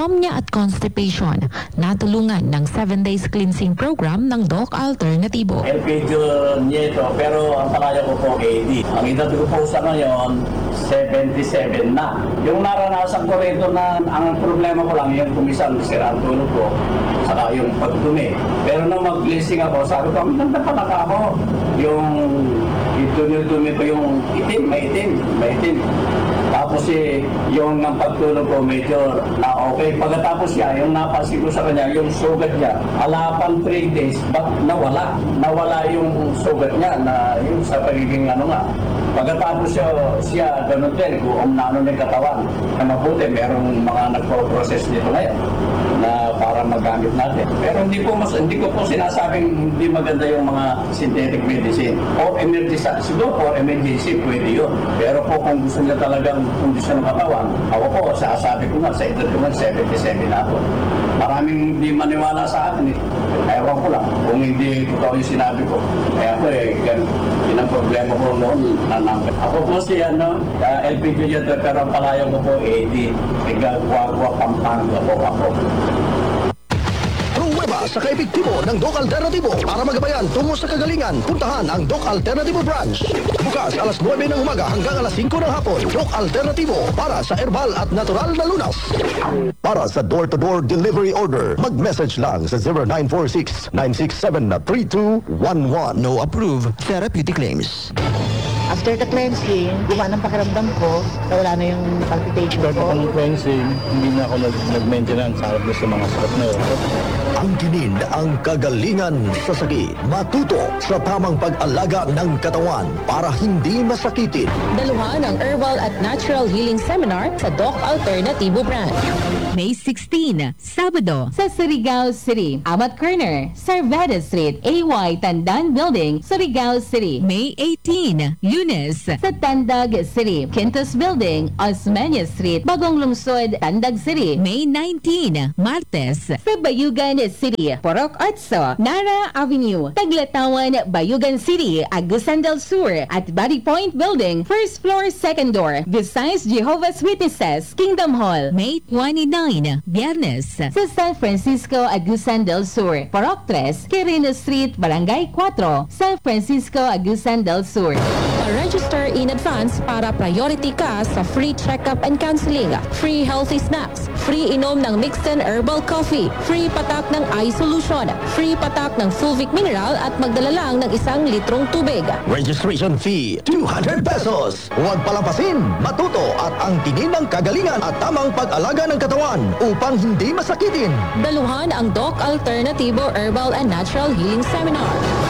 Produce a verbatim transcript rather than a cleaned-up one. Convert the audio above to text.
insomnia at constipation. Natulungan ng seven days cleansing program ng Doc Alternativo. Elpidio Nieto, pero ang palaya ko po eighty. Ang edad ko po sa ngayon, seventy-seven na. Yung naranasan ko rito na ang problema ko lang, yung kumisang sira ang tulog ko, saka yung pagdumi. Pero nung mag-cleansing ako, sabi ko, ang ganda pala ka ako. Yung itumi-dumi ko yung itim, may itim, may itim. Tapos eh, yung ng pagtulog ko medyo na okay. Pagkatapos siya, yung napansin ko sa kanya, yung sugat niya, alapan three days, but nawala. Nawala yung sugat niya na yung sa pagiging ano nga. Pagkatapos siya, siya ganun din, kung na ano ng katawan. Na mabuti, merong mga nagpo-process dito ngayon na para magamit natin. Pero hindi po mas hindi ko po sinasabing hindi maganda yung mga synthetic medicine o emergency. Siguro po emergency pwede yun. Pero po kung gusto niya talagang kondisyon ng katawan, ako po, sasabi ko nga sa edad ko nga seventy-seven na ako. Maraming hindi maniwala sa akin eh. Ewan ko lang kung hindi totoo yung sinabi ko. Kaya po eh, yun ang problema ko noon na number. Ako po si ano, uh, L P G yun, pero ang palayan ko po eighty. Igagwa-gwa Pampanga po ako. Pruweba sa kaepektibo ng Doc Alternativo para magabayan tungo sa kagalingan. Puntahan ang Doc Alternativo branch. Bukas alas nuwebe ng umaga hanggang alas singko ng hapon. Doc Alternativo para sa herbal at natural na lunas. Para sa door-to-door delivery order, mag-message lang sa zero nine four six, nine six seven, three two one one. No approved therapeutic claims. After the cleansing, gumana ang pakiramdam ko, wala na yung palpitation After ko. ng cleansing, hindi na ako nag- nag-maintenance harap sa mga sakit na yun. Ang kinin ang kagalingan sa sakit. Matuto sa tamang pag-alaga ng katawan para hindi masakitin. Daluhan ang Herbal at Natural Healing Seminar sa Doc Alternativo Branch. May sixteen, Sabado. Sa Surigao City, Amat Corner, Cerveda Street, A Y Tandan Building, Surigao City. May eighteen, Lunes. Sa Tandag City, Quintus Building, Osmeña Street, Bagong Lungsod, Tandag City. May nineteen, Martes. Sa Bayugan City, Porok Otso, Nara Avenue, Taglatawan, Bayugan City, Agusan del Sur, at Body Point Building, first floor, second door, Visayas Jehovah's Witnesses, Kingdom Hall. May twenty-nine, Biyernes. Sa San Francisco, Agusan del Sur, Porok three, Quirino Street, Barangay four, San Francisco, Agusan del Sur. Pa-register in advance para priority ka sa free check-up and counseling, free healthy snacks, free inom ng mixed and herbal coffee, free patak ng eye solution, free patak ng fulvic mineral at magdala lang ng isang litrong tubig. Registration fee, two hundred pesos. Huwag palampasin, matuto at ang tinin ng kagalingan at tamang pag-alaga ng katawan upang hindi masakitin. Daluhan ang Doc Alternativo Herbal and Natural Healing Seminar.